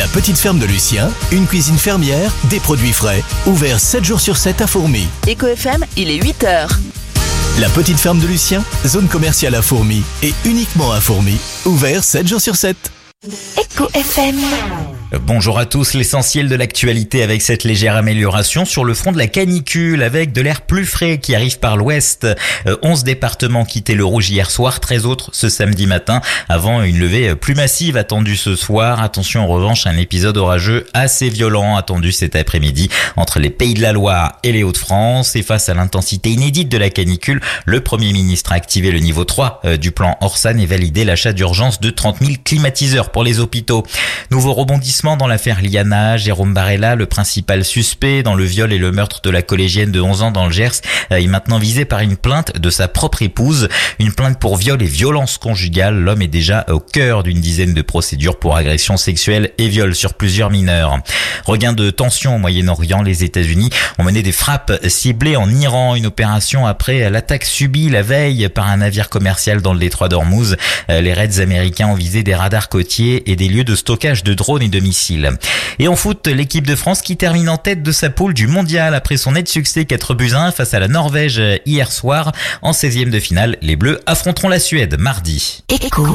La petite ferme de Lucien, une cuisine fermière, des produits frais, ouvert 7 jours sur 7 à Fourmies. Éco FM, il est 8h. La petite ferme de Lucien, zone commerciale à Fourmies et uniquement à Fourmies, ouvert 7 jours sur 7. Éco FM. Bonjour à tous, l'essentiel de l'actualité avec cette légère amélioration sur le front de la canicule avec de l'air plus frais qui arrive par l'ouest. 11 départements quittaient le rouge hier soir, 13 autres ce samedi matin avant une levée plus massive attendue ce soir. Attention en revanche à un épisode orageux assez violent attendu cet après-midi entre les Pays de la Loire et les Hauts-de-France. Et face à l'intensité inédite de la canicule, le Premier ministre a activé le niveau 3 du plan Orsan et validé l'achat d'urgence de 30 000 climatiseurs pour les hôpitaux. Nouveau rebondissement dans l'affaire Liana. Jérôme Barella, le principal suspect dans le viol et le meurtre de la collégienne de 11 ans dans le Gers, est maintenant visé par une plainte de sa propre épouse. Une plainte pour viol et violence conjugale. L'homme est déjà au cœur d'une dizaine de procédures pour agression sexuelle et viol sur plusieurs mineurs. Regain de tension au Moyen-Orient. Les États-Unis ont mené des frappes ciblées en Iran. Une opération après l'attaque subie la veille par un navire commercial dans le détroit d'Ormuz. Les raids américains ont visé des radars côtiers et des lieux de stockage de drones et de missiles. Et en foot, l'équipe de France qui termine en tête de sa poule du mondial après son net succès 4-1 face à la Norvège hier soir. En 16e de finale, les Bleus affronteront la Suède mardi. Éco.